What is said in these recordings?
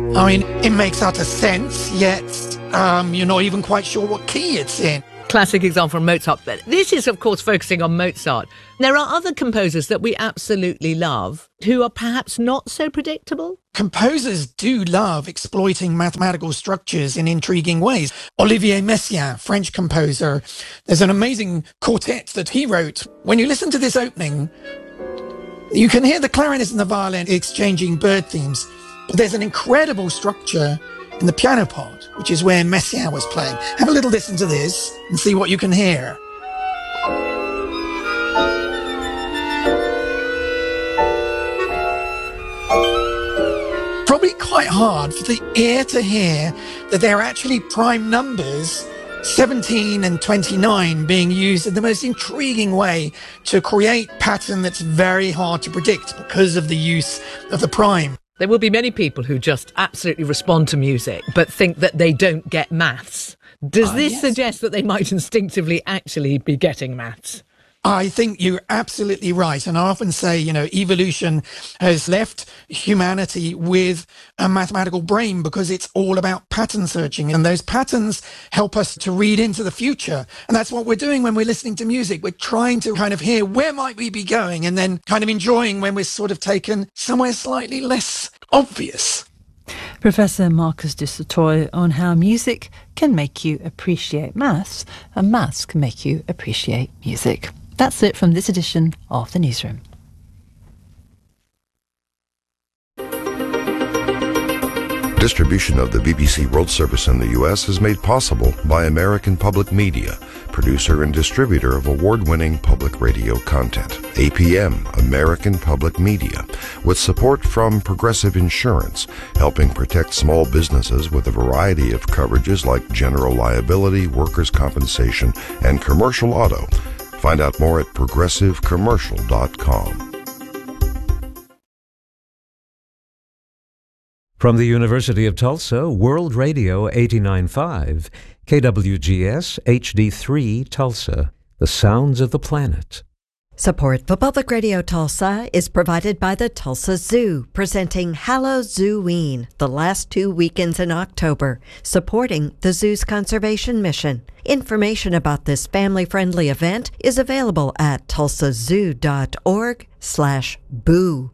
I mean, it makes utter sense, yet you're not even quite sure what key it's in. Classic example from Mozart. But this is, of course, focusing on Mozart. There are other composers that we absolutely love who are perhaps not so predictable. Composers do love exploiting mathematical structures in intriguing ways. Olivier Messiaen, French composer, there's an amazing quartet that he wrote. When you listen to this opening, you can hear the clarinet and the violin exchanging bird themes, but there's an incredible structure in the piano part, which is where Messiaen was playing. Have a little listen to this and see what you can hear. Probably quite hard for the ear to hear that they're actually prime numbers, 17 and 29 being used in the most intriguing way to create pattern that's very hard to predict because of the use of the prime. There will be many people who just absolutely respond to music but think that they don't get maths. Does this suggest that they might instinctively actually be getting maths? I think you're absolutely right. And I often say, evolution has left humanity with a mathematical brain because it's all about pattern searching. And those patterns help us to read into the future. And that's what we're doing when we're listening to music. We're trying to kind of hear where might we be going and then kind of enjoying when we're sort of taken somewhere slightly less obvious. Professor Marcus du Sautoy on how music can make you appreciate maths and maths can make you appreciate music. That's it from this edition of The Newsroom. Distribution of the BBC World Service in the U.S. is made possible by American Public Media, producer and distributor of award-winning public radio content. APM, American Public Media, with support from Progressive Insurance, helping protect small businesses with a variety of coverages like general liability, workers' compensation, and commercial auto. Find out more at progressivecommercial.com. From the University of Tulsa, World Radio 89.5, KWGS HD3 Tulsa, the sounds of the planet. Support for Public Radio Tulsa is provided by the Tulsa Zoo, presenting Halloween the last 2 weekends in October, supporting the zoo's conservation mission. Information about this family-friendly event is available at tulsazoo.org/boo.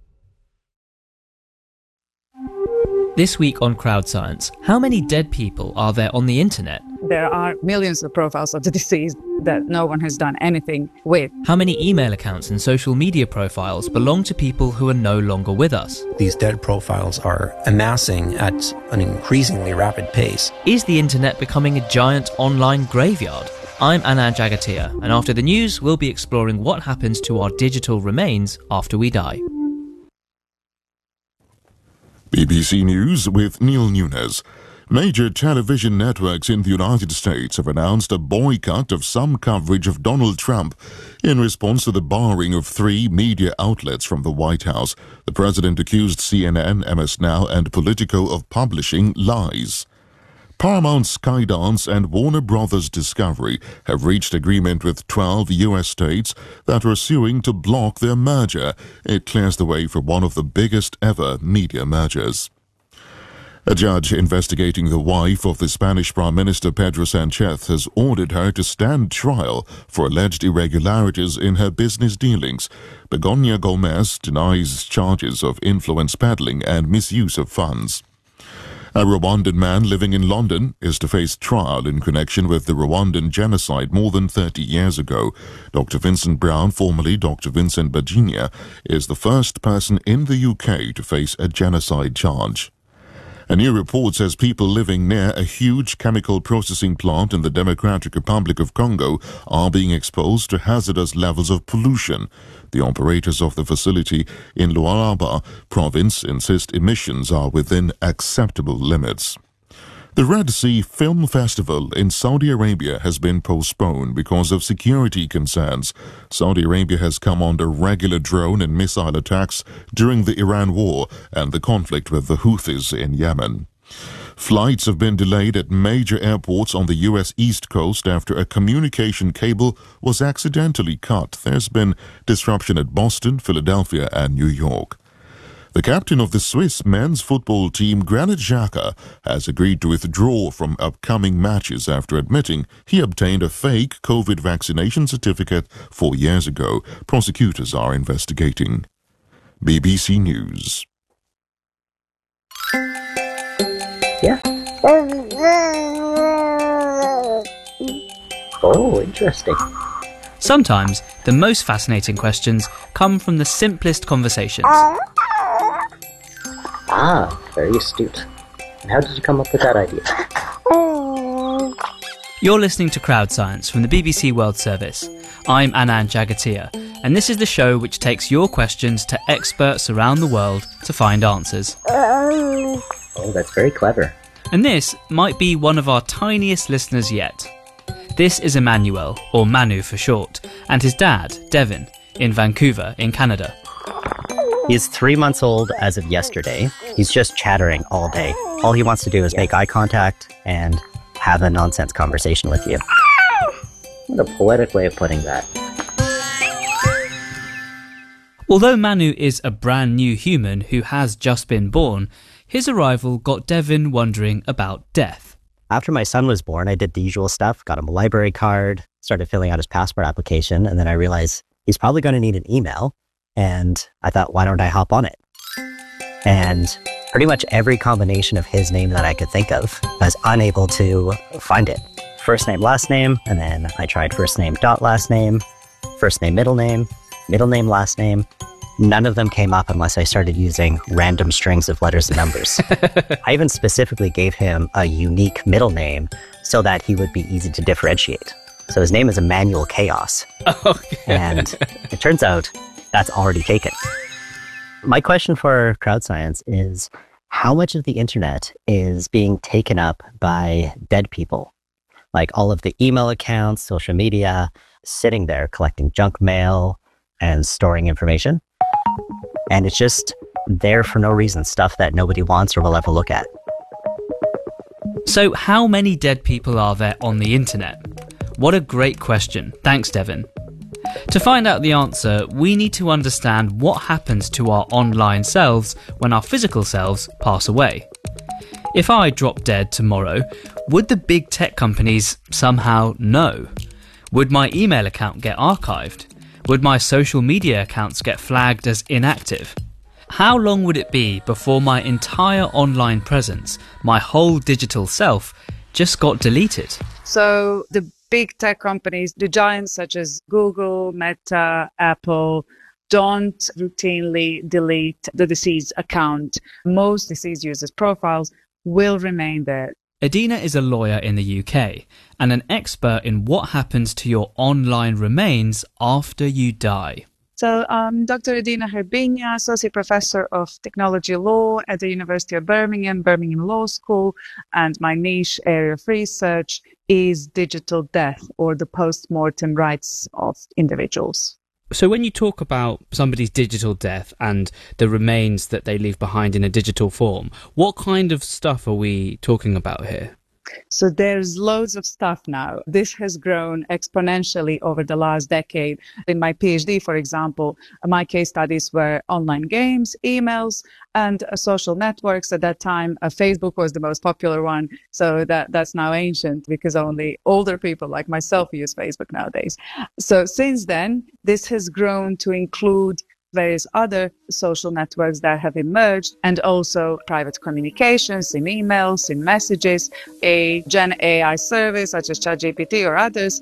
This week on Crowd Science, how many dead people are there on the internet? There are millions of profiles of the disease that no one has done anything with. How many email accounts and social media profiles belong to people who are no longer with us? These dead profiles are amassing at an increasingly rapid pace. Is the internet becoming a giant online graveyard? I'm Anand Jagatia, and after the news, we'll be exploring what happens to our digital remains after we die. BBC News with Neil Nunes. Major television networks in the United States have announced a boycott of some coverage of Donald Trump in response to the barring of 3 media outlets from the White House. The president accused CNN, MS Now, and Politico of publishing lies. Paramount, Skydance, and Warner Brothers Discovery have reached agreement with 12 U.S. states that are suing to block their merger. It clears the way for one of the biggest ever media mergers. A judge investigating the wife of the Spanish Prime Minister Pedro Sanchez has ordered her to stand trial for alleged irregularities in her business dealings. Begoña Gomez denies charges of influence peddling and misuse of funds. A Rwandan man living in London is to face trial in connection with the Rwandan genocide more than 30 years ago. Dr. Vincent Brown, formerly Dr. Vincent Bajinia, is the first person in the UK to face a genocide charge. A new report says people living near a huge chemical processing plant in the Democratic Republic of Congo are being exposed to hazardous levels of pollution. The operators of the facility in Lualaba province insist emissions are within acceptable limits. The Red Sea Film Festival in Saudi Arabia has been postponed because of security concerns. Saudi Arabia has come under regular drone and missile attacks during the Iran war and the conflict with the Houthis in Yemen. Flights have been delayed at major airports on the U.S. East Coast after a communication cable was accidentally cut. There's been disruption at Boston, Philadelphia, and New York. The captain of the Swiss men's football team, Granit Xhaka, has agreed to withdraw from upcoming matches after admitting he obtained a fake COVID vaccination certificate 4 years ago. Prosecutors are investigating. BBC News. Yeah. Oh, interesting. Sometimes the most fascinating questions come from the simplest conversations. Ah, very astute. And how did you come up with that idea? You're listening to Crowd Science from the BBC World Service. I'm Anand Jagatia, and this is the show which takes your questions to experts around the world to find answers. Oh, that's very clever. And this might be one of our tiniest listeners yet. This is Emmanuel, or Manu for short, and his dad, Devin, in Vancouver, in Canada. He's 3 months old as of yesterday. He's just chattering all day. All he wants to do is make eye contact and have a nonsense conversation with you. What a poetic way of putting that. Although Manu is a brand new human who has just been born, his arrival got Devin wondering about death. After my son was born, I did the usual stuff, got him a library card, started filling out his passport application, and then I realized he's probably going to need an email. And I thought, why don't I hop on it? And pretty much every combination of his name that I could think of, I was unable to find it. First name, last name, and then I tried first name dot last name, first name, middle name, last name. None of them came up unless I started using random strings of letters and numbers. I even specifically gave him a unique middle name so that he would be easy to differentiate. So his name is Emmanuel Chaos. Okay. And it turns out that's already taken. My question for Crowd Science is, how much of the internet is being taken up by dead people? Like all of the email accounts, social media, sitting there collecting junk mail and storing information. And it's just there for no reason, stuff that nobody wants or will ever look at. So how many dead people are there on the internet? What a great question. Thanks, Devin. To find out the answer, we need to understand what happens to our online selves when our physical selves pass away. If I drop dead tomorrow, would the big tech companies somehow know? Would my email account get archived? Would my social media accounts get flagged as inactive? How long would it be before my entire online presence, my whole digital self, just got deleted? So the big tech companies, the giants such as Google, Meta, Apple, don't routinely delete the deceased account. Most deceased users' profiles will remain there. Adina is a lawyer in the UK and an expert in what happens to your online remains after you die. So I'm Dr. Adina Herbinia, Associate Professor of Technology Law at the University of Birmingham Law School, and my niche area of research is digital death, or the post-mortem rights of individuals. So when you talk about somebody's digital death and the remains that they leave behind in a digital form, what kind of stuff are we talking about here? So there's loads of stuff now. This has grown exponentially over the last decade. In my PhD, for example, my case studies were online games, emails, and social networks. At that time, Facebook was the most popular one. So that's now ancient because only older people like myself use Facebook nowadays. So since then, this has grown to include various other social networks that have emerged, and also private communications in emails, in messages, a Gen AI service such as ChatGPT or others.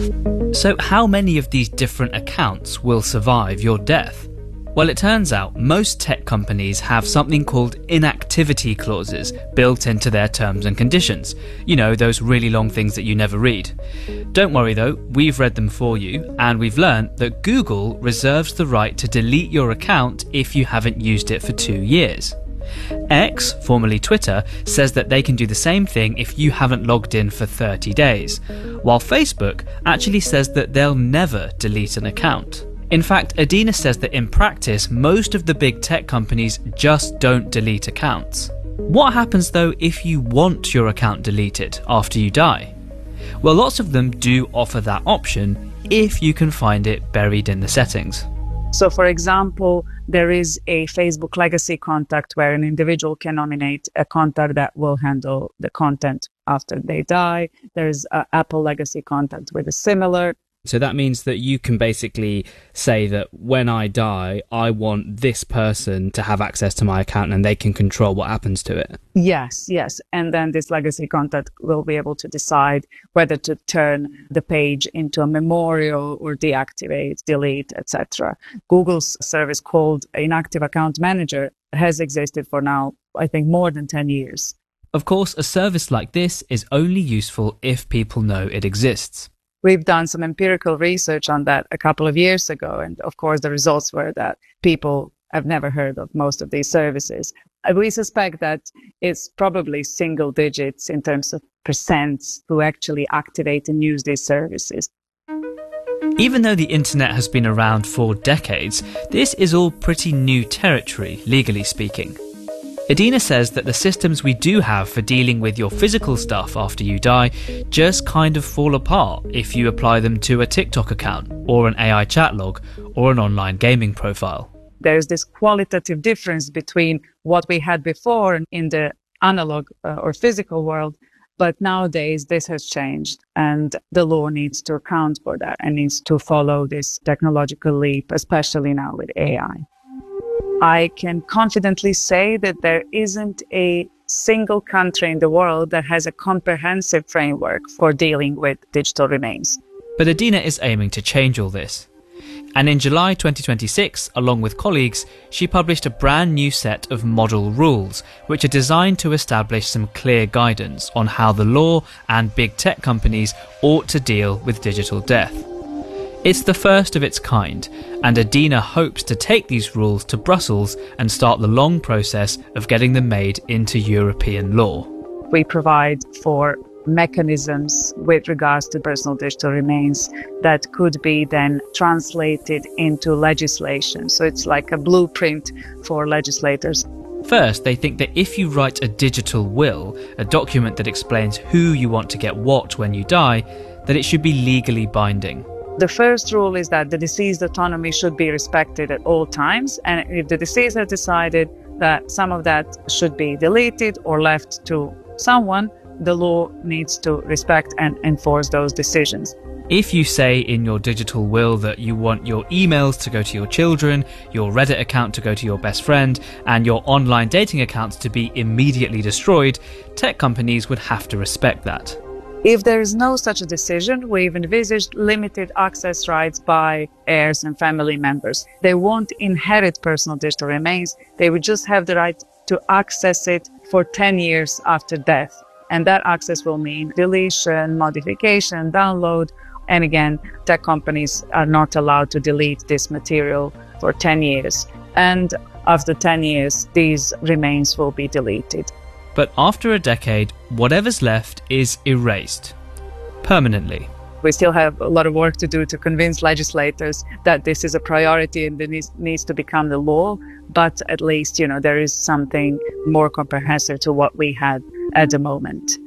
So how many of these different accounts will survive your death? Well, it turns out most tech companies have something called inactivity clauses built into their terms and conditions. You know, those really long things that you never read. Don't worry though, we've read them for you, and we've learnt that Google reserves the right to delete your account if you haven't used it for 2 years. X, formerly Twitter, says that they can do the same thing if you haven't logged in for 30 days, while Facebook actually says that they'll never delete an account. In fact, Adina says that in practice, most of the big tech companies just don't delete accounts. What happens though if you want your account deleted after you die? Well, lots of them do offer that option if you can find it buried in the settings. So, for example, there is a Facebook legacy contact where an individual can nominate a contact that will handle the content after they die. There's an Apple legacy contact with a similar. So that means that you can basically say that when I die, I want this person to have access to my account and they can control what happens to it. Yes. And then this legacy contact will be able to decide whether to turn the page into a memorial or deactivate, delete, etc. Google's service called Inactive Account Manager has existed for now, I think, more than 10 years. Of course, a service like this is only useful if people know it exists. We've done some empirical research on that a couple of years ago. And of course, the results were that people have never heard of most of these services. We suspect that it's probably single digits in terms of percents who actually activate and use these services. Even though the internet has been around for decades, this is all pretty new territory, legally speaking. Adina says that the systems we do have for dealing with your physical stuff after you die just kind of fall apart if you apply them to a TikTok account or an AI chat log or an online gaming profile. There's this qualitative difference between what we had before in the analog or physical world, but nowadays this has changed and the law needs to account for that and needs to follow this technological leap, especially now with AI. I can confidently say that there isn't a single country in the world that has a comprehensive framework for dealing with digital remains. But Adina is aiming to change all this. And in July 2026, along with colleagues, she published a brand new set of model rules, which are designed to establish some clear guidance on how the law and big tech companies ought to deal with digital death. It's the first of its kind, and Adina hopes to take these rules to Brussels and start the long process of getting them made into European law. We provide for mechanisms with regards to personal digital remains that could be then translated into legislation. So it's like a blueprint for legislators. First, they think that if you write a digital will, a document that explains who you want to get what when you die, that it should be legally binding. The first rule is that the deceased autonomy should be respected at all times. And if the deceased has decided that some of that should be deleted or left to someone, the law needs to respect and enforce those decisions. If you say in your digital will that you want your emails to go to your children, your Reddit account to go to your best friend, and your online dating accounts to be immediately destroyed, tech companies would have to respect that. If there is no such a decision, we've envisaged limited access rights by heirs and family members. They won't inherit personal digital remains. They would just have the right to access it for 10 years after death. And that access will mean deletion, modification, download. And again, tech companies are not allowed to delete this material for 10 years. And after 10 years, these remains will be deleted. But after a decade, whatever's left is erased. Permanently. We still have a lot of work to do to convince legislators that this is a priority and it needs to become the law. But at least, there is something more comprehensive to what we had at the moment.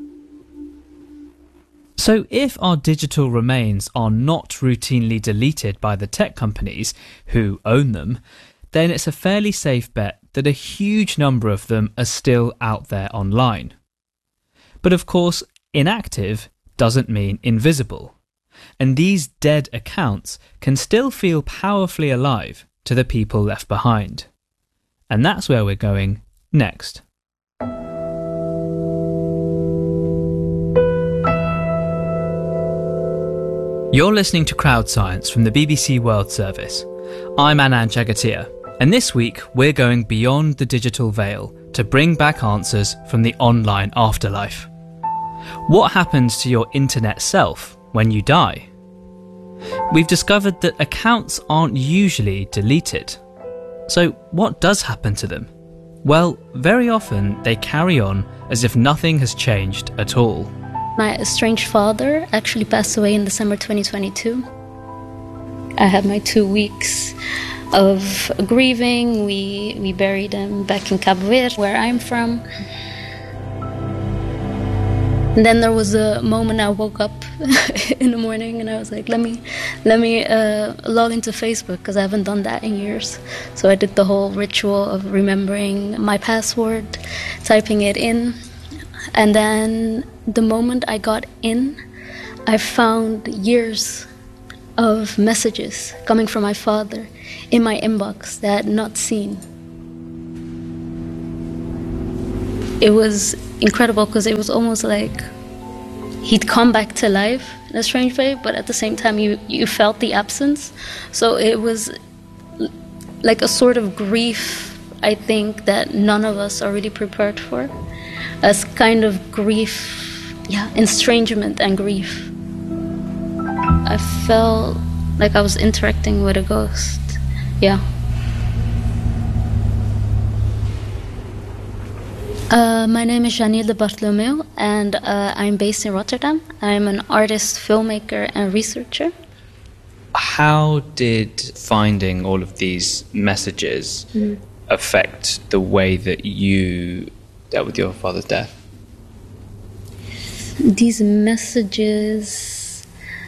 So if our digital remains are not routinely deleted by the tech companies who own them, then it's a fairly safe bet that a huge number of them are still out there online. But of course, inactive doesn't mean invisible. And these dead accounts can still feel powerfully alive to the people left behind. And that's where we're going next. You're listening to Crowd Science from the BBC World Service. I'm Anand Jagatia, and this week we're going beyond the digital veil to bring back answers from the online afterlife. What happens to your internet self when you die? We've discovered that accounts aren't usually deleted. So what does happen to them? Well, very often they carry on as if nothing has changed at all. My estranged father actually passed away in December 2022. I had my 2 weeks of grieving. We buried him back in Cabo Verde, where I'm from. And then there was a moment I woke up in the morning and I was like, let me log into Facebook, because I haven't done that in years. So I did the whole ritual of remembering my password, typing it in. And then the moment I got in, I found years of messages coming from my father in my inbox that I had not seen. It was incredible, because it was almost like he'd come back to life in a strange way, but at the same time you felt the absence. So it was like a sort of grief, I think, that none of us are really prepared for. As kind of grief, estrangement and grief. I felt like I was interacting with a ghost. Yeah. My name is Janelle de Bartolomeu, and I'm based in Rotterdam. I'm an artist, filmmaker, and researcher. How did finding all of these messages affect the way that you dealt with your father's death? These messages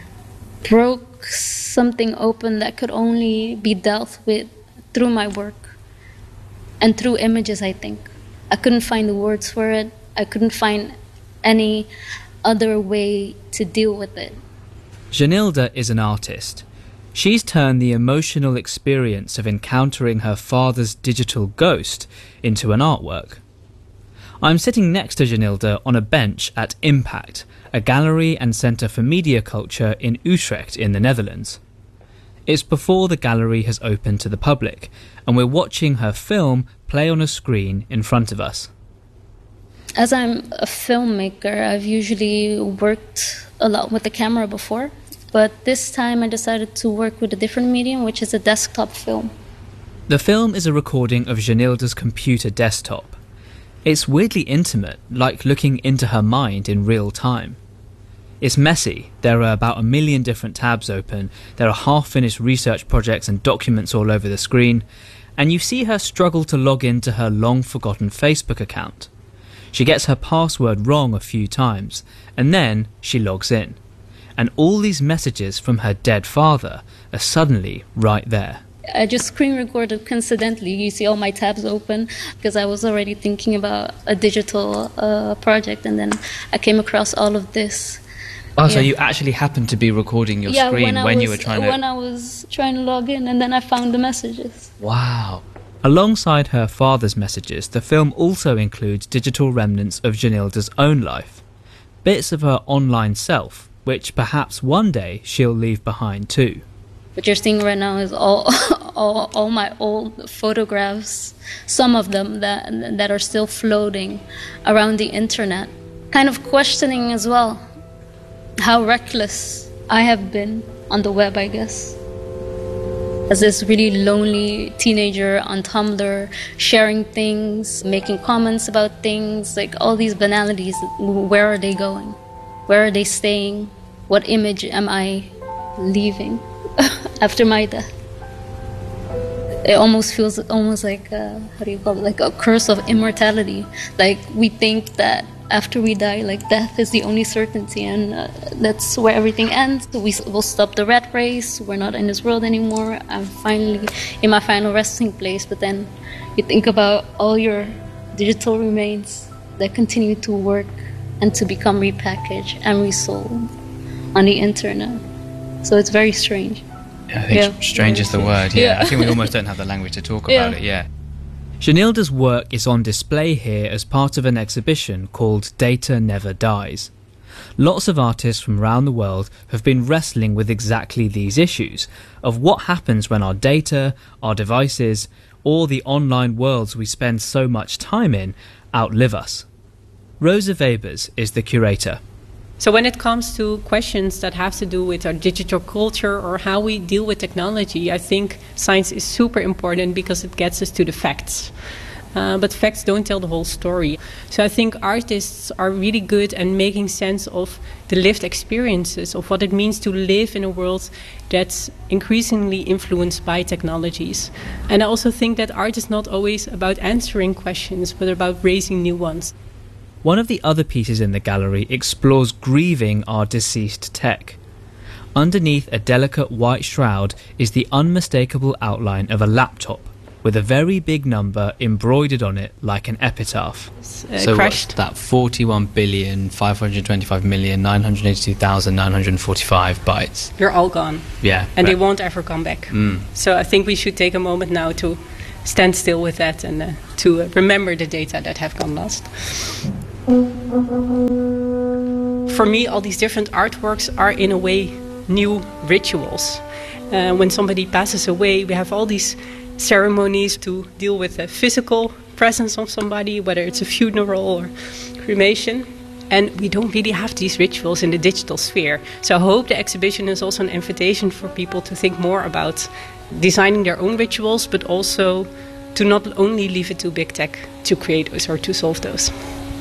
broke something open that could only be dealt with through my work and through images, I think. I couldn't find the words for it. I couldn't find any other way to deal with it. Janilda is an artist. She's turned the emotional experience of encountering her father's digital ghost into an artwork. I'm sitting next to Janilda on a bench at Impact, a gallery and centre for media culture in Utrecht in the Netherlands. It's before the gallery has opened to the public, and we're watching her film play on a screen in front of us. As I'm a filmmaker, I've usually worked a lot with the camera before, but this time I decided to work with a different medium, which is a desktop film. The film is a recording of Janilda's computer desktop. It's weirdly intimate, like looking into her mind in real time. It's messy. There are about 1 million different tabs open, there are half-finished research projects and documents all over the screen, and you see her struggle to log into her long-forgotten Facebook account. She gets her password wrong a few times, and then she logs in. And all these messages from her dead father are suddenly right there. I just screen recorded coincidentally. You see all my tabs open because I was already thinking about a digital project, and then I came across all of this. Oh, so you actually happened to be recording your screen when you were trying to... when I was trying to log in, and then I found the messages. Wow. Alongside her father's messages, the film also includes digital remnants of Janilda's own life. Bits of her online self, which perhaps one day she'll leave behind too. What you're seeing right now is all my old photographs, some of them that are still floating around the internet. Kind of questioning as well how reckless I have been on the web, I guess. As this really lonely teenager on Tumblr, sharing things, making comments about things, like all these banalities, where are they going? Where are they staying? What image am I leaving after my death? It almost feels like, how do you call it, like a curse of immortality. Like we think that after we die, like death is the only certainty, and that's where everything ends. We'll stop the rat race. We're not in this world anymore. I'm finally in my final resting place. But then you think about all your digital remains that continue to work and to become repackaged and resold on the internet. So it's very strange. Yeah, I think strange is the word. Yeah, I think we almost don't have the language to talk about it. Yeah. Janilda's work is on display here as part of an exhibition called Data Never Dies. Lots of artists from around the world have been wrestling with exactly these issues of what happens when our data, our devices, or the online worlds we spend so much time in outlive us. Rosa Webers is the curator. So when it comes to questions that have to do with our digital culture or how we deal with technology, I think science is super important because it gets us to the facts. But facts don't tell the whole story. So I think artists are really good at making sense of the lived experiences of what it means to live in a world that's increasingly influenced by technologies. And I also think that art is not always about answering questions, but about raising new ones. One of the other pieces in the gallery explores grieving our deceased tech. Underneath a delicate white shroud is the unmistakable outline of a laptop, with a very big number embroidered on it like an epitaph. So crashed. That 41,525,982,945 bytes. They're all gone. Yeah. And they won't ever come back. So I think we should take a moment now to stand still with that and to remember the data that have gone lost. For me, all these different artworks are in a way new rituals. When somebody passes away, we have all these ceremonies to deal with the physical presence of somebody, whether it's a funeral or cremation. And we don't really have these rituals in the digital sphere. So I hope the exhibition is also an invitation for people to think more about designing their own rituals, but also to not only leave it to big tech to create those or to solve those.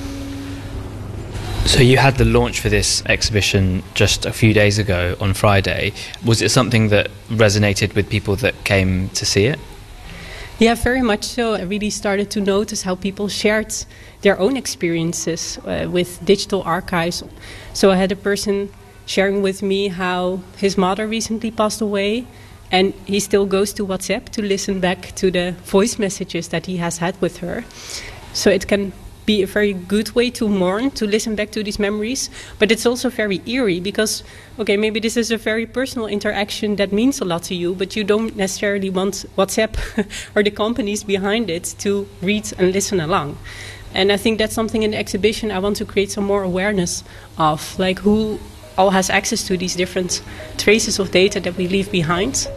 So you had the launch for this exhibition just a few days ago on Friday. Was it something that resonated with people that came to see it? Yeah, very much so. I really started to notice how people shared their own experiences with digital archives. So I had a person sharing with me how his mother recently passed away, and he still goes to WhatsApp to listen back to the voice messages that he has had with her. So it can be a very good way to mourn, to listen back to these memories. But it's also very eerie because, okay, maybe this is a very personal interaction that means a lot to you, but you don't necessarily want WhatsApp or the companies behind it to read and listen along. And I think that's something in the exhibition I want to create some more awareness of, like who all has access to these different traces of data that we leave behind.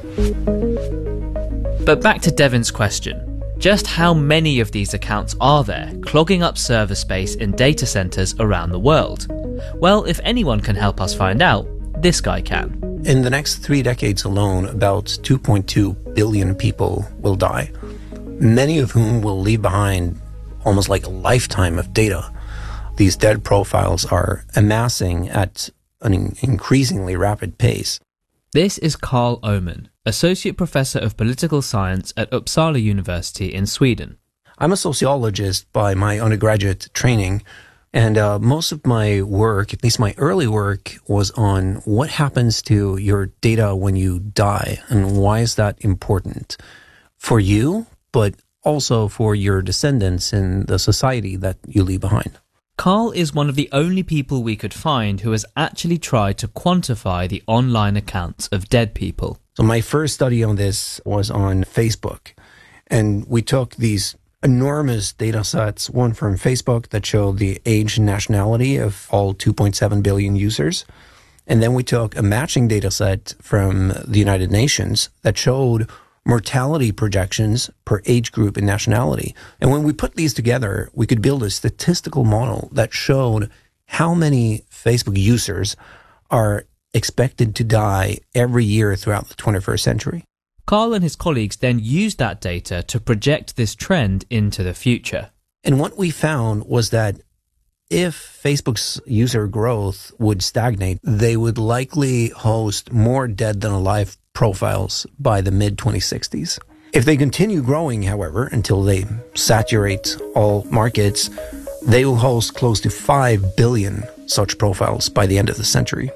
But back to Devin's question. Just how many of these accounts are there, clogging up server space in data centers around the world? Well, if anyone can help us find out, this guy can. In the next 3 decades alone, about 2.2 billion people will die, many of whom will leave behind almost like a lifetime of data. These dead profiles are amassing at an increasingly rapid pace. This is Carl Oman, Associate Professor of Political Science at Uppsala University in Sweden. I'm a sociologist by my undergraduate training, and most of my work, at least my early work, was on what happens to your data when you die, and why is that important for you, but also for your descendants in the society that you leave behind. Carl is one of the only people we could find who has actually tried to quantify the online accounts of dead people. So my first study on this was on Facebook, and we took these enormous data sets, one from Facebook that showed the age and nationality of all 2.7 billion users, and then we took a matching data set from the United Nations that showed mortality projections per age group and nationality. And when we put these together, we could build a statistical model that showed how many Facebook users are expected to die every year throughout the 21st century. Carl and his colleagues then used that data to project this trend into the future. And what we found was that if Facebook's user growth would stagnate, they would likely host more dead than alive profiles by the mid-2060s. If they continue growing, however, until they saturate all markets, they will host close to 5 billion such profiles by the end of the century.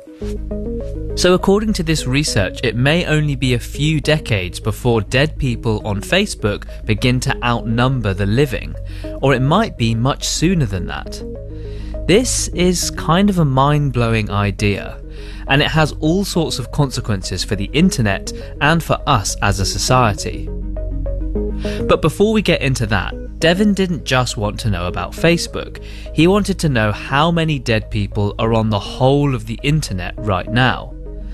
So according to this research, it may only be a few decades before dead people on Facebook begin to outnumber the living, or it might be much sooner than that. This is kind of a mind-blowing idea, and it has all sorts of consequences for the internet and for us as a society. But before we get into that, Devin didn't just want to know about Facebook. He wanted to know how many dead people are on the whole of the internet right now.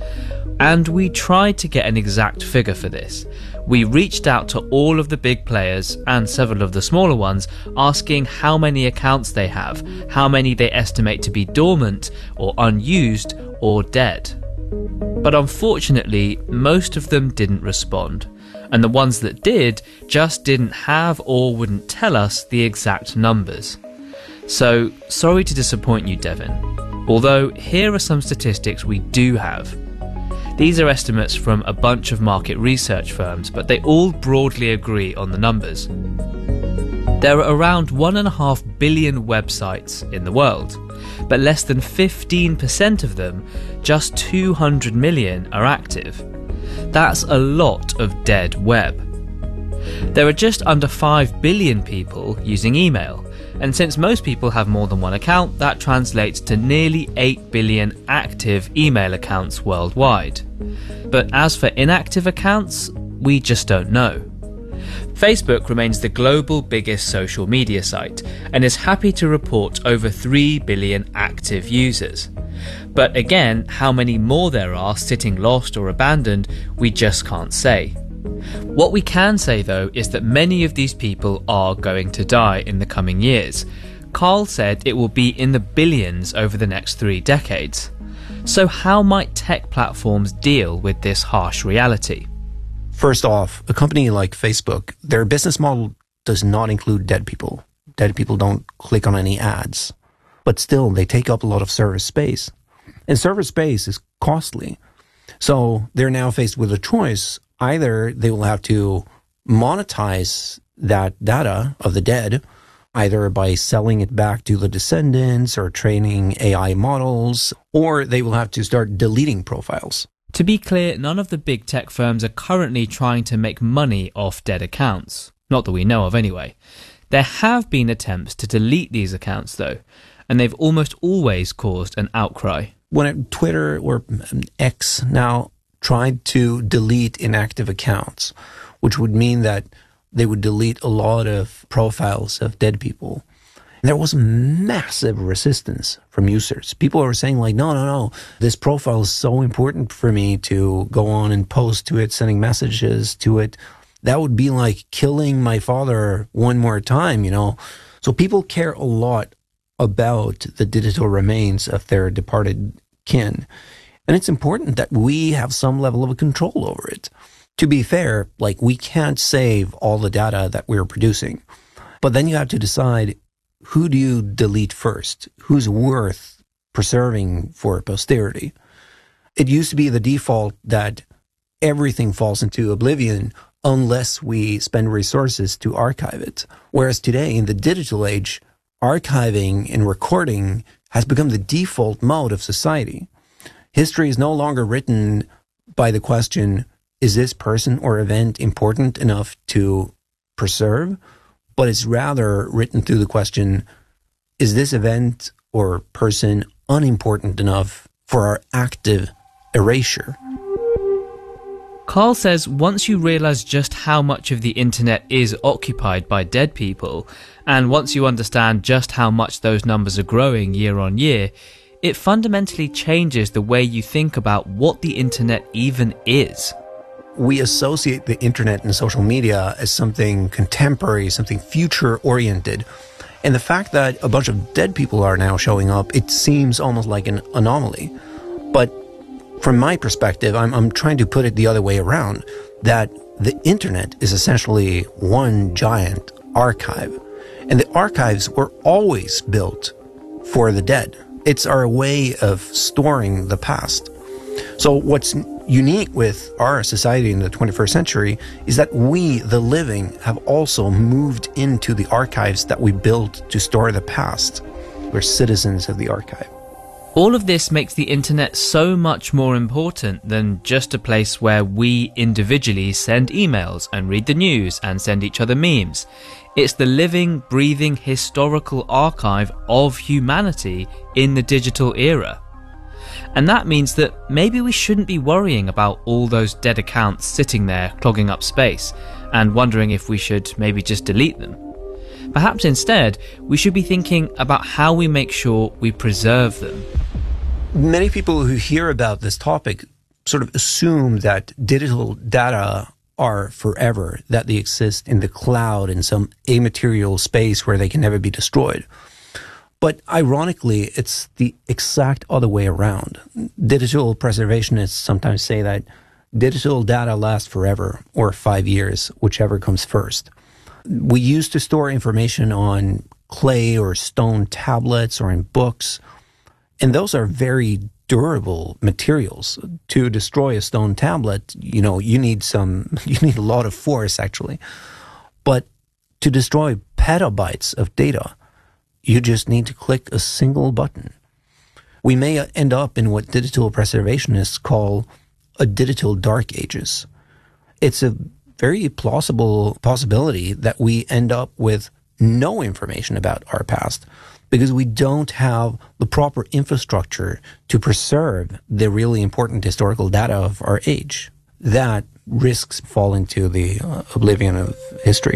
And we tried to get an exact figure for this. We reached out to all of the big players and several of the smaller ones, asking how many accounts they have, how many they estimate to be dormant or unused or dead. But unfortunately, most of them didn't respond, and the ones that did just didn't have or wouldn't tell us the exact numbers. So, sorry to disappoint you, Devin. Although, here are some statistics we do have. These are estimates from a bunch of market research firms, but they all broadly agree on the numbers. There are around 1.5 billion websites in the world, but less than 15% of them, just 200 million, are active. That's a lot of dead web. There are just under 5 billion people using email, and since most people have more than one account, that translates to nearly 8 billion active email accounts worldwide. But as for inactive accounts, we just don't know. Facebook remains the global biggest social media site and is happy to report over 3 billion active users. But again, how many more there are sitting lost or abandoned, we just can't say. What we can say though is that many of these people are going to die in the coming years. Carl said it will be in the billions over the next 3 decades. So how might tech platforms deal with this harsh reality? First off, a company like Facebook, their business model does not include dead people. Dead people don't click on any ads. But still, they take up a lot of server space. And server space is costly. So they're now faced with a choice. Either they will have to monetize that data of the dead, either by selling it back to the descendants or training AI models, or they will have to start deleting profiles. To be clear, none of the big tech firms are currently trying to make money off dead accounts. Not that we know of anyway. There have been attempts to delete these accounts though, and they've almost always caused an outcry. When Twitter or X now tried to delete inactive accounts, which would mean that they would delete a lot of profiles of dead people, there was massive resistance from users. People were saying like, no, this profile is so important for me to go on and post to it, sending messages to it. That would be like killing my father one more time, you know. So people care a lot about the digital remains of their departed kin. And it's important that we have some level of control over it. To be fair, like we can't save all the data that we're producing. But then you have to decide, who do you delete first? Who's worth preserving for posterity? It used to be the default that everything falls into oblivion unless we spend resources to archive it. Whereas today, in the digital age, archiving and recording has become the default mode of society. History is no longer written by the question, is this person or event important enough to preserve? But it's rather written through the question, is this event or person unimportant enough for our active erasure? Carl says once you realize just how much of the internet is occupied by dead people, and once you understand just how much those numbers are growing year on year, it fundamentally changes the way you think about what the internet even is. We associate the internet and social media as something contemporary, something future-oriented. And the fact that a bunch of dead people are now showing up, it seems almost like an anomaly. But from my perspective, I'm trying to put it the other way around, that the internet is essentially one giant archive. And the archives were always built for the dead. It's our way of storing the past. So what's unique with our society in the 21st century is that we, the living, have also moved into the archives that we built to store the past. We're citizens of the archive. All of this makes the internet so much more important than just a place where we individually send emails and read the news and send each other memes. It's the living, breathing, historical archive of humanity in the digital era. And that means that maybe we shouldn't be worrying about all those dead accounts sitting there clogging up space and wondering if we should maybe just delete them. Perhaps instead, we should be thinking about how we make sure we preserve them. Many people who hear about this topic sort of assume that digital data are forever, that they exist in the cloud in some immaterial space where they can never be destroyed. But ironically, it's the exact other way around. Digital preservationists sometimes say that digital data lasts forever, or 5 years, whichever comes first. We used to store information on clay or stone tablets or in books, and those are very durable materials. To destroy a stone tablet, you need a lot of force actually. But To destroy petabytes of data, you just need to click a single button. We may end up in what digital preservationists call a digital dark ages. It's a very plausible possibility that we end up with no information about our past because we don't have the proper infrastructure to preserve the really important historical data of our age. That risks falling to the oblivion of history.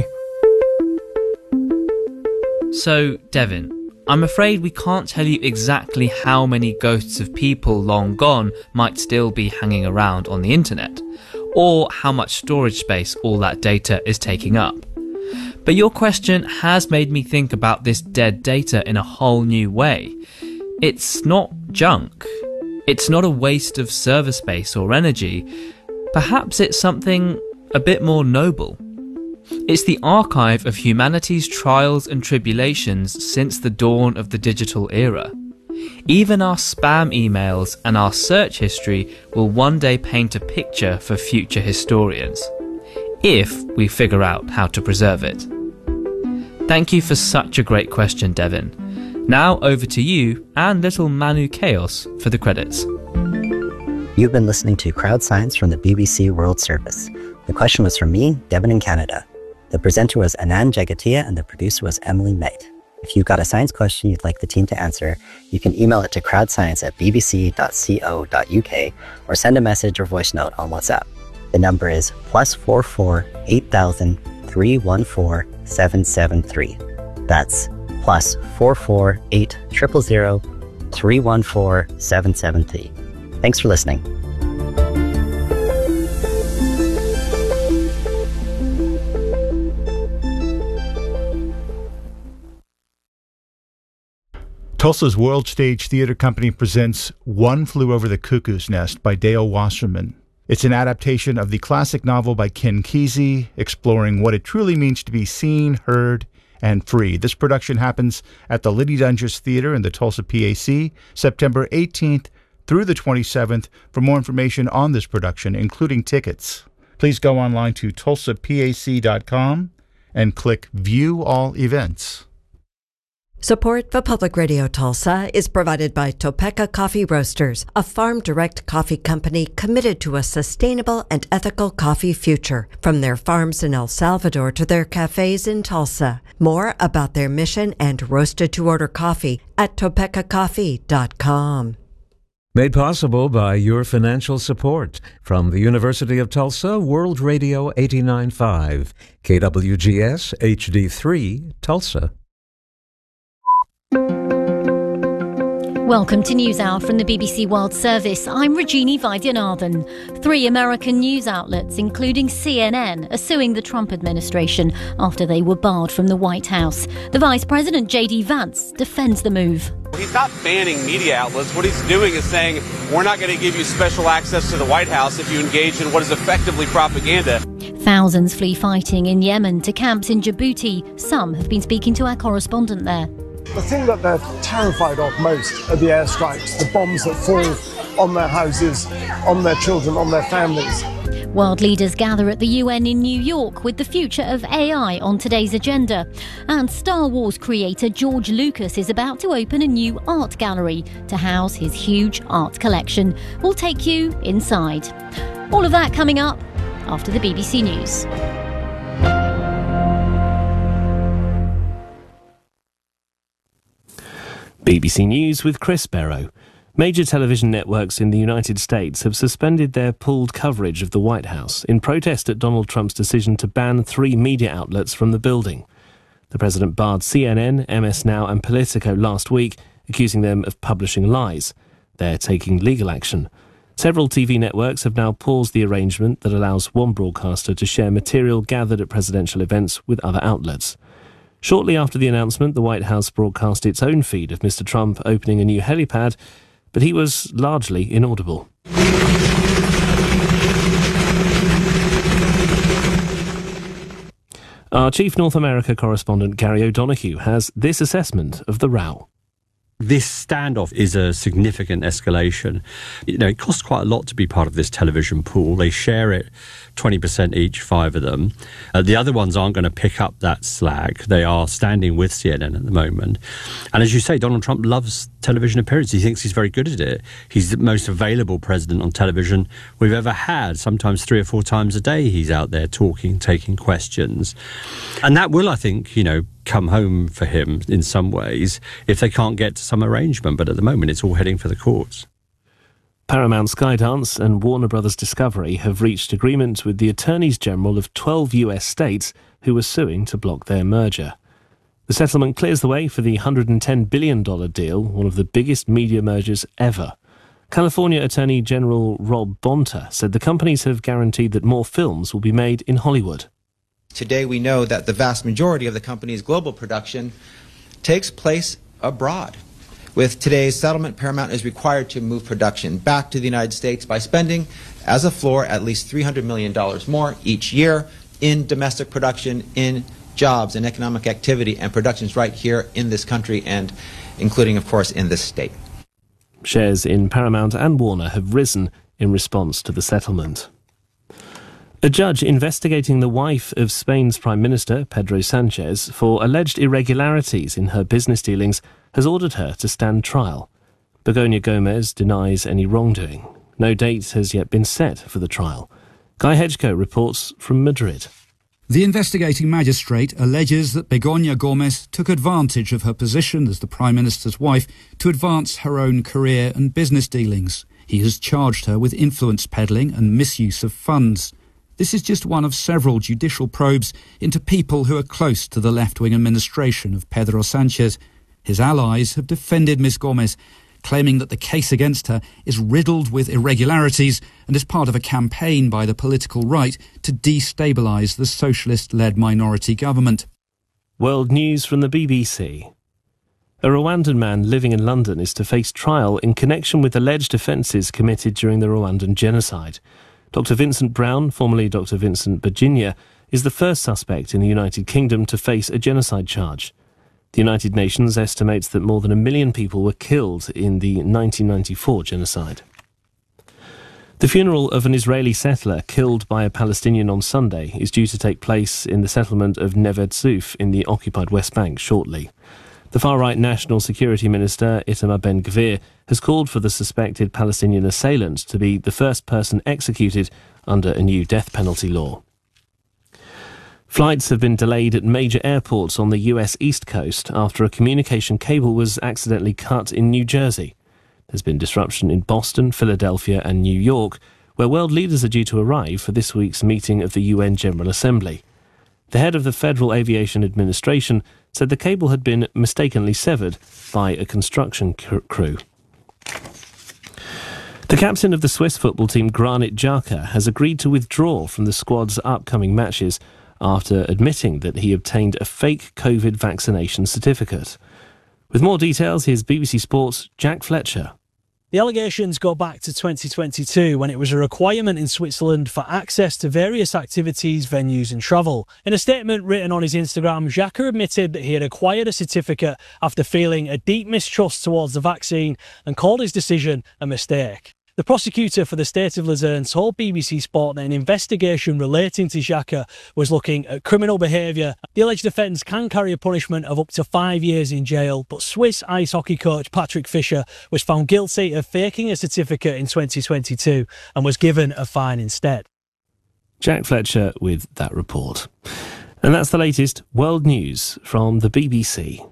So, Devin, I'm afraid we can't tell you exactly how many ghosts of people long gone might still be hanging around on the internet, or how much storage space all that data is taking up. But your question has made me think about this dead data in a whole new way. It's not junk. It's not a waste of server space or energy. Perhaps it's something a bit more noble. It's the archive of humanity's trials and tribulations since the dawn of the digital era. Even our spam emails and our search history will one day paint a picture for future historians, if we figure out how to preserve it. Thank you for such a great question, Devin. Now over to you and little Manu Chaos for the credits. You've been listening to Crowd Science from the BBC World Service. The question was from me, Devin in Canada. The presenter was Anand Jagatia and the producer was Emily Knight. If you've got a science question you'd like the team to answer, you can email it to crowdscience@bbc.co.uk or send a message or voice note on WhatsApp. The number is +44 8000 314 773. That's +44 8000 314 773. Thanks for listening. Tulsa's World Stage Theater Company presents One Flew Over the Cuckoo's Nest by Dale Wasserman. It's an adaptation of the classic novel by Ken Kesey, exploring what it truly means to be seen, heard, and free. This production happens at the Liddy Dunges Theater in the Tulsa PAC, September 18th through the 27th. For more information on this production, including tickets, please go online to tulsapac.com and click View All Events. Support for Public Radio Tulsa is provided by Topeka Coffee Roasters, a farm-direct coffee company committed to a sustainable and ethical coffee future, from their farms in El Salvador to their cafes in Tulsa. More about their mission and roasted-to-order coffee at topekacoffee.com. Made possible by your financial support from the University of Tulsa, World Radio 89.5, KWGS HD3, Tulsa. Welcome to NewsHour from the BBC World Service. I'm Rajini Vaidyanathan. 3 American news outlets, including CNN, are suing the Trump administration after they were barred from the White House. The Vice President, J.D. Vance, defends the move. He's not banning media outlets. What he's doing is saying, we're not going to give you special access to the White House if you engage in what is effectively propaganda. Thousands flee fighting in Yemen to camps in Djibouti. Some have been speaking to our correspondent there. The thing that they're terrified of most are the airstrikes, the bombs that fall on their houses, on their children, on their families. World leaders gather at the UN in New York with the future of AI on today's agenda. And Star Wars creator George Lucas is about to open a new art gallery to house his huge art collection. We'll take you inside. All of that coming up after the BBC News. BBC News with Chris Barrow. Major television networks in the United States have suspended their pooled coverage of the White House in protest at Donald Trump's decision to ban 3 media outlets from the building. The president barred CNN, MS Now and Politico last week, accusing them of publishing lies. They're taking legal action. Several TV networks have now paused the arrangement that allows one broadcaster to share material gathered at presidential events with other outlets. Shortly after the announcement, the White House broadcast its own feed of Mr. Trump opening a new helipad, but he was largely inaudible. Our chief North America correspondent, Gary O'Donoghue, has this assessment of the row. This standoff is a significant escalation. You know, it costs quite a lot to be part of this television pool. They share it 20% each, 5 of them. The other ones aren't going to pick up that slack. They are standing with CNN at the moment. And as you say, Donald Trump loves television appearances. He thinks he's very good at it. He's the most available president on television we've ever had. Sometimes 3 or 4 times a day he's out there talking, taking questions. And that will, I think, come home for him in some ways if they can't get to some arrangement. But at the moment, it's all heading for the courts. Paramount Skydance and Warner Brothers Discovery have reached agreement with the attorneys general of 12 US states who were suing to block their merger. The settlement clears the way for the $110 billion deal, one of the biggest media mergers ever. California Attorney General Rob Bonta said the companies have guaranteed that more films will be made in Hollywood. Today we know that the vast majority of the company's global production takes place abroad. With today's settlement, Paramount is required to move production back to the United States by spending, as a floor, at least $300 million more each year in domestic production, in jobs and economic activity and productions right here in this country and including, of course, in this state. Shares in Paramount and Warner have risen in response to the settlement. A judge investigating the wife of Spain's Prime Minister, Pedro Sanchez, for alleged irregularities in her business dealings has ordered her to stand trial. Begoña Gomez denies any wrongdoing. No date has yet been set for the trial. Guy Hedgecoe reports from Madrid. The investigating magistrate alleges that Begoña Gomez took advantage of her position as the Prime Minister's wife to advance her own career and business dealings. He has charged her with influence peddling and misuse of funds. This is just one of several judicial probes into people who are close to the left-wing administration of Pedro Sanchez. His allies have defended Ms. Gomez, claiming that the case against her is riddled with irregularities and is part of a campaign by the political right to destabilise the socialist-led minority government. World news from the BBC. A Rwandan man living in London is to face trial in connection with alleged offences committed during the Rwandan genocide. Dr. Vincent Brown, formerly Dr. Vincent Virginia, is the first suspect in the United Kingdom to face a genocide charge. The United Nations estimates that more than 1 million people were killed in the 1994 genocide. The funeral of an Israeli settler killed by a Palestinian on Sunday is due to take place in the settlement of Neve Tzuf in the occupied West Bank shortly. The far-right National Security Minister, Itamar Ben-Gvir, has called for the suspected Palestinian assailant to be the first person executed under a new death penalty law. Flights have been delayed at major airports on the US East Coast after a communication cable was accidentally cut in New Jersey. There's been disruption in Boston, Philadelphia and New York, where world leaders are due to arrive for this week's meeting of the UN General Assembly. The head of the Federal Aviation Administration said the cable had been mistakenly severed by a construction crew. The captain of the Swiss football team, Granit Xhaka, has agreed to withdraw from the squad's upcoming matches after admitting that he obtained a fake COVID vaccination certificate. With more details, here's BBC Sports' Jack Fletcher. The allegations go back to 2022, when it was a requirement in Switzerland for access to various activities, venues and travel. In a statement written on his Instagram, Xhaka admitted that he had acquired a certificate after feeling a deep mistrust towards the vaccine and called his decision a mistake. The prosecutor for the state of Luzerne told BBC Sport that an investigation relating to Xhaka was looking at criminal behaviour. The alleged offence can carry a punishment of up to 5 years in jail, but Swiss ice hockey coach Patrick Fischer was found guilty of faking a certificate in 2022 and was given a fine instead. Jack Fletcher with that report. And that's the latest world news from the BBC.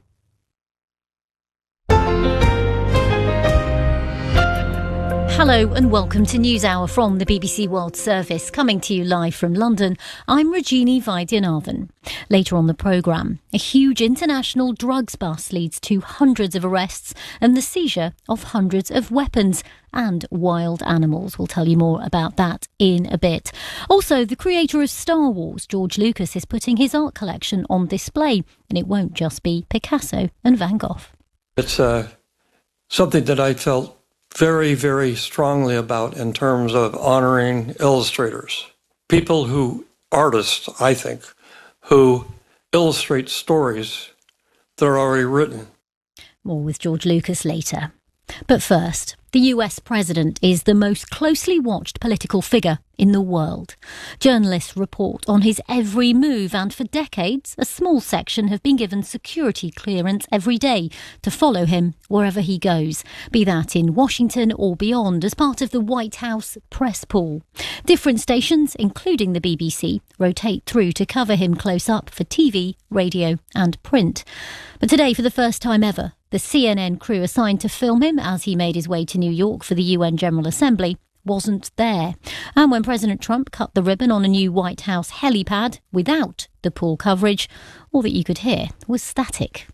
Hello and welcome to NewsHour from the BBC World Service, coming to you live from London. I'm Regini Vaidyanathan. Later on the programme, a huge international drugs bust leads to hundreds of arrests and the seizure of hundreds of weapons and wild animals. We'll tell you more about that in a bit. Also, the creator of Star Wars, George Lucas, is putting his art collection on display, and it won't just be Picasso and Van Gogh. It's something that I felt very, very strongly about in terms of honoring illustrators. Artists, I think, who illustrate stories that are already written. More with George Lucas later. But first, the US president is the most closely watched political figure in the world. Journalists report on his every move, and for decades, a small section have been given security clearance every day to follow him wherever he goes, be that in Washington or beyond, as part of the White House press pool. Different stations, including the BBC, rotate through to cover him close up for TV, radio and print. But today, for the first time ever, the CNN crew assigned to film him as he made his way to New York for the UN General Assembly wasn't there. And when President Trump cut the ribbon on a new White House helipad without the pool coverage, all that you could hear was static.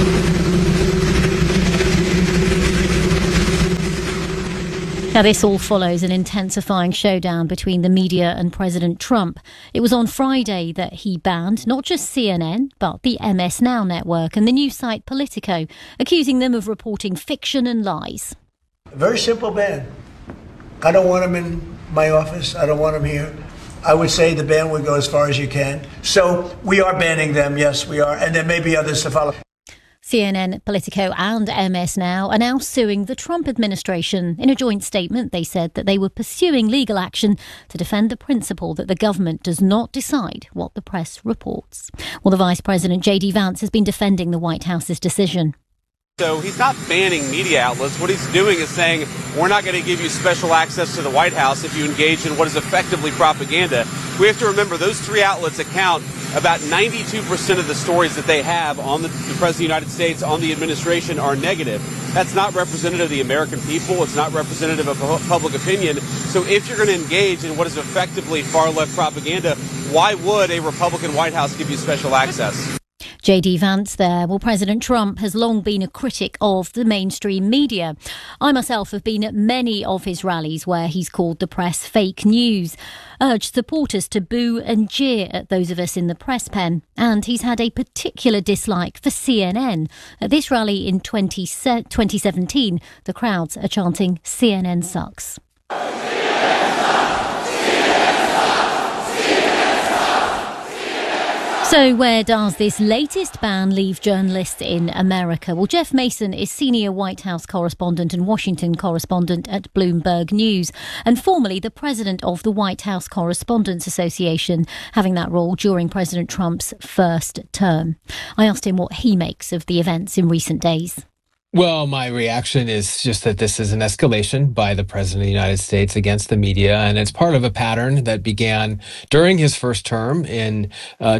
Now, this all follows an intensifying showdown between the media and President Trump. It was on Friday that he banned not just CNN, but the MS Now network and the news site Politico, accusing them of reporting fiction and lies. A very simple ban. I don't want him in my office. I don't want him here. I would say the ban would go as far as you can. So we are banning them. Yes, we are. And there may be others to follow. CNN, Politico and MS Now are now suing the Trump administration. In a joint statement, they said that they were pursuing legal action to defend the principle that the government does not decide what the press reports. Well, the Vice President, J.D. Vance, has been defending the White House's decision. So he's not banning media outlets. What he's doing is saying, we're not going to give you special access to the White House if you engage in what is effectively propaganda. We have to remember those three outlets account about 92% of the stories that they have on the President of the United States, on the administration, are negative. That's not representative of the American people. It's not representative of public opinion. So if you're going to engage in what is effectively far-left propaganda, why would a Republican White House give you special access? J.D. Vance there. Well, President Trump has long been a critic of the mainstream media. I myself have been at many of his rallies where he's called the press fake news, urged supporters to boo and jeer at those of us in the press pen, and he's had a particular dislike for CNN. At this rally in 2017, the crowds are chanting, CNN sucks. So where does this latest ban leave journalists in America? Well, Jeff Mason is senior White House correspondent and Washington correspondent at Bloomberg News, and formerly the president of the White House Correspondents Association, having that role during President Trump's first term. I asked him what he makes of the events in recent days. Well, my reaction is just that this is an escalation by the President of the United States against the media, and it's part of a pattern that began during his first term in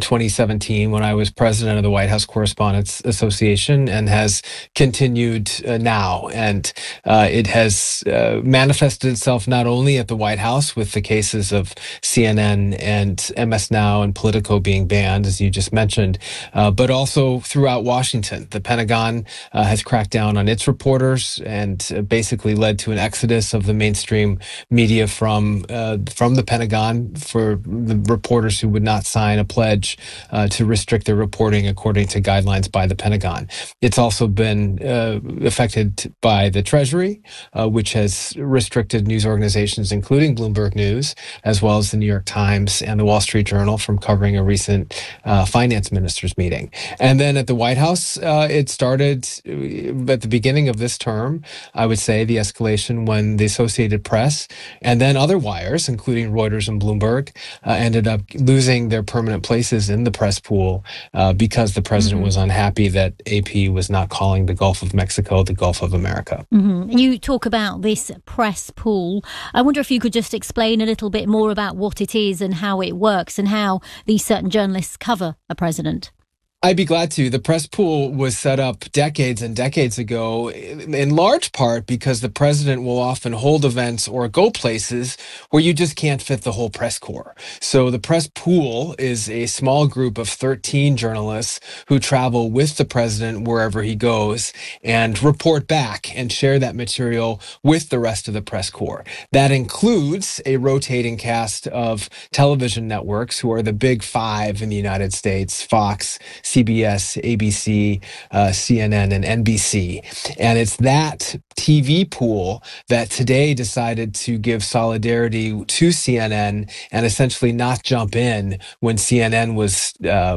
2017 when I was president of the White House Correspondents Association, and has continued now. And it has manifested itself not only at the White House with the cases of CNN and MS Now and Politico being banned, as you just mentioned, but also throughout Washington. The Pentagon has cracked down on its reporters and basically led to an exodus of the mainstream media from the Pentagon for the reporters who would not sign a pledge to restrict their reporting according to guidelines by the Pentagon. It's also been affected by the Treasury, which has restricted news organizations, including Bloomberg News, as well as the New York Times and the Wall Street Journal, from covering a recent finance ministers meeting. And then at the White House, it started at the beginning of this term, I would say, the escalation when the Associated Press and then other wires, including Reuters and Bloomberg, ended up losing their permanent places in the press pool because the president was unhappy that AP was not calling the Gulf of Mexico the Gulf of America. You talk about this press pool. I wonder if you could just explain a little bit more about what it is and how it works and how these certain journalists cover a president. I'd be glad to. The press pool was set up decades and decades ago, in large part because the president will often hold events or go places where you just can't fit the whole press corps. So the press pool is a small group of 13 journalists who travel with the president wherever he goes and report back and share that material with the rest of the press corps. That includes a rotating cast of television networks who are the big five in the United States: Fox, CBS, ABC, CNN, and NBC. And it's that TV pool that today decided to give solidarity to CNN and essentially not jump in when CNN was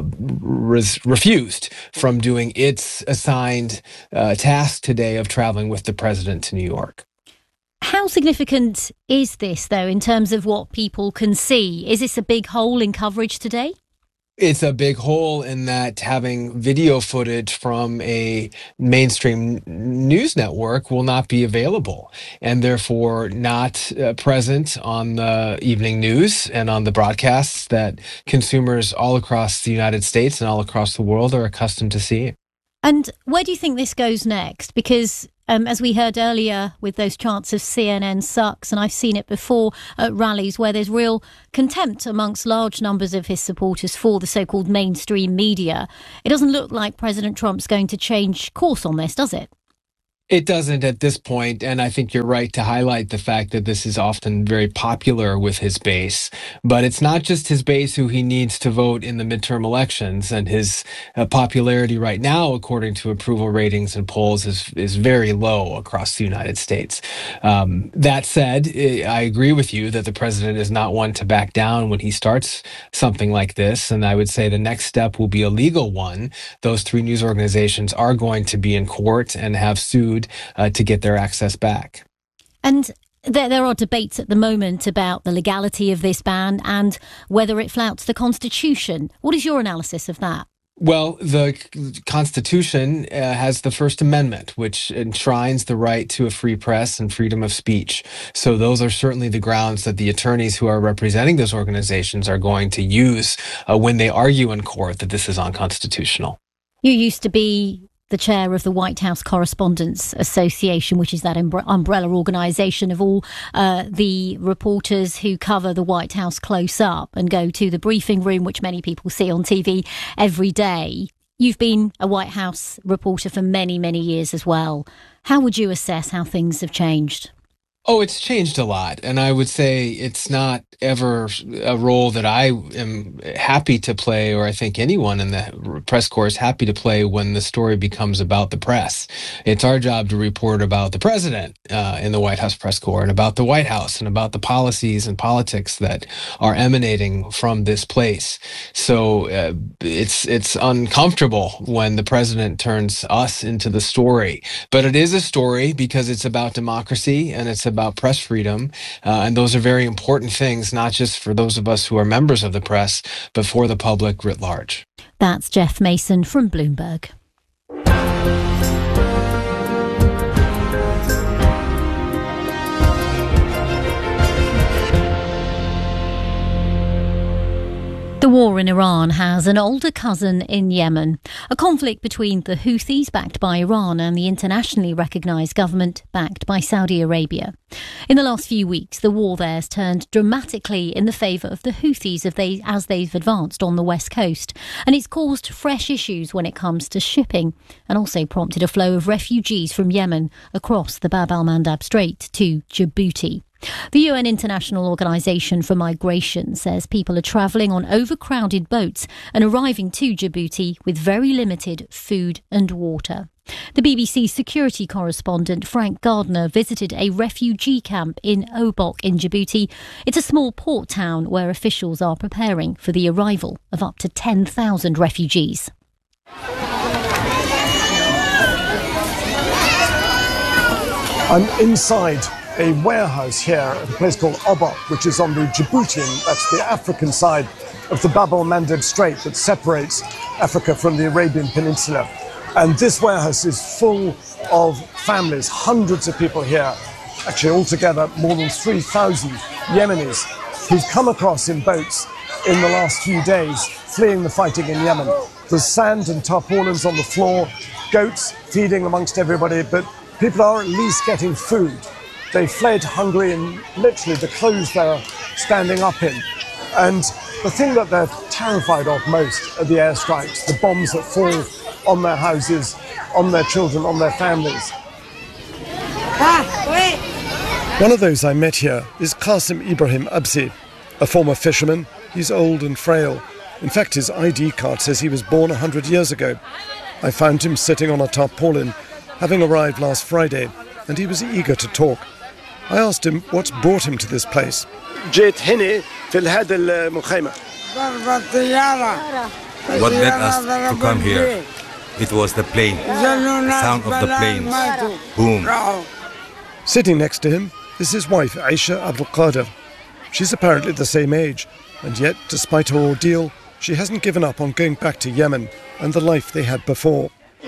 refused from doing its assigned task today of traveling with the president to New York. How significant is this, though, in terms of what people can see? Is this a big hole in coverage today? It's a big hole in that having video footage from a mainstream news network will not be available and therefore not present on the evening news and on the broadcasts that consumers all across the United States and all across the world are accustomed to seeing. And where do you think this goes next? Because as we heard earlier with those chants of CNN sucks, and I've seen it before at rallies where there's real contempt amongst large numbers of his supporters for the so-called mainstream media, it doesn't look like President Trump's going to change course on this, does it? It doesn't at this point, and I think you're right to highlight the fact that this is often very popular with his base. But it's not just his base who he needs to vote in the midterm elections, and his popularity right now, according to approval ratings and polls, is very low across the United States. That said, I agree with you that the president is not one to back down when he starts something like this, and I would say the next step will be a legal one. Those three news organizations are going to be in court and have sued to get their access back. And there are debates at the moment about the legality of this ban and whether it flouts the Constitution. What is your analysis of that? Well, the Constitution has the First Amendment, which enshrines the right to a free press and freedom of speech. So those are certainly the grounds that the attorneys who are representing those organizations are going to use when they argue in court that this is unconstitutional. You used to be the chair of the White House Correspondents Association, which is that umbrella organisation of all the reporters who cover the White House close up and go to the briefing room, which many people see on TV every day. You've been a White House reporter for many, many years as well. How would you assess how things have changed? Oh, it's changed a lot. And I would say it's not ever a role that I am happy to play, or I think anyone in the press corps is happy to play when the story becomes about the press. It's our job to report about the president in the White House press corps and about the White House and about the policies and politics that are emanating from this place. So it's uncomfortable when the president turns us into the story. But it is a story because it's about democracy and it's about press freedom. And those are very important things, not just for those of us who are members of the press, but for the public writ large. That's Jeff Mason from Bloomberg. The war in Iran has an older cousin in Yemen, a conflict between the Houthis, backed by Iran, and the internationally recognised government, backed by Saudi Arabia. In the last few weeks, the war there has turned dramatically in the favour of the Houthis as they've advanced on the west coast, and it's caused fresh issues when it comes to shipping, and also prompted a flow of refugees from Yemen across the Bab al-Mandab Strait to Djibouti. The UN International Organization for Migration says people are travelling on overcrowded boats and arriving to Djibouti with very limited food and water. The BBC security correspondent Frank Gardner visited a refugee camp in Obok in Djibouti. It's a small port town where officials are preparing for the arrival of up to 10,000 refugees. I'm inside a warehouse here at a place called Obok, which is on the Djiboutian, that's the African side of the Bab al-Mandab Strait that separates Africa from the Arabian Peninsula. And this warehouse is full of families, hundreds of people here, actually altogether more than 3,000 Yemenis who've come across in boats in the last few days, fleeing the fighting in Yemen. There's sand and tarpaulins on the floor, goats feeding amongst everybody, but people are at least getting food. They fled hungry in literally the clothes they're standing up in. And the thing that they're terrified of most are the airstrikes, the bombs that fall on their houses, on their children, on their families. One of those I met here is Qasim Ibrahim Absi, a former fisherman. He's old and frail, In fact, his ID card says he was born 100 years ago. I found him sitting on a tarpaulin, having arrived last Friday, and he was eager to talk. I asked him what's brought him to this place. جيت هنا في هذا المخيمة. What led us to come here? It was the plane, the sound of the planes. Boom. Sitting next to him is his wife, Aisha Abdul Qadir. She's apparently the same age, and yet, despite her ordeal, she hasn't given up on going back to Yemen and the life they had before.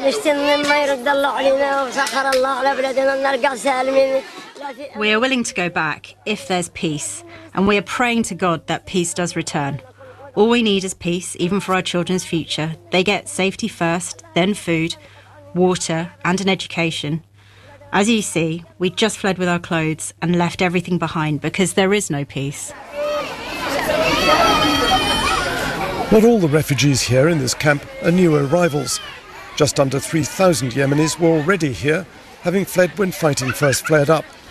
We are willing to go back if there's peace, and we are praying to God that peace does return. All we need is peace, even for our children's future. They get safety first, then food, water, and an education. As you see, we just fled with our clothes and left everything behind because there is no peace. Not all the refugees here in this camp are new arrivals. Just under 3,000 Yemenis were already here, having fled when fighting first flared up